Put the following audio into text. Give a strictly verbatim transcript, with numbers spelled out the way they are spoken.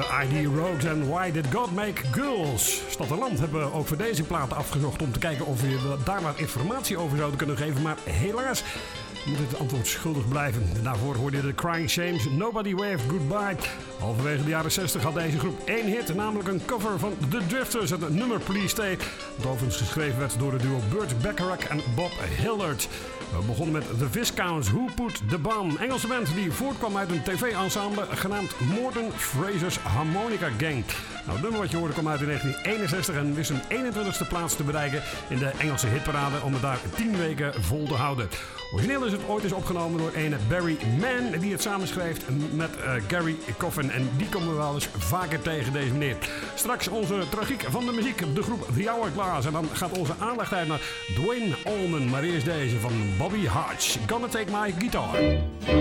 De I D Rogues en Why Did God Make Girls? Stad en Land hebben ook voor deze platen afgezocht om te kijken of we daar wat informatie over zouden kunnen geven. Maar helaas moet het antwoord schuldig blijven. Daarvoor hoorde je de Crying Shames, Nobody Waved Goodbye. Halverwege de jaren zestig had deze groep één hit, namelijk een cover van The Drifters, het nummer Please Stay. Dat overigens geschreven werd door het duo Burt Bacharach en Bob Hilliard. We begonnen met The Viscounts, Who Put The Bomb, een Engelse band die voortkwam uit een tv-ensemble genaamd Morton Fraser's Harmonica Gang. Nou, het nummer wat je hoorde kwam uit in negentien eenenzestig en wist een eenentwintigste plaats te bereiken in de Engelse hitparade om het daar tien weken vol te houden. Origineel is het ooit eens opgenomen door een Barry Mann die het samenschreef met uh, Gary Coffin en die komen we wel eens vaker tegen, deze meneer. Straks onze tragiek van de muziek, de groep The Hourglass en dan gaat onze aandacht uit naar Duane Allman, maar eerst deze van Bobby Hodge, Gonna Take My Guitar.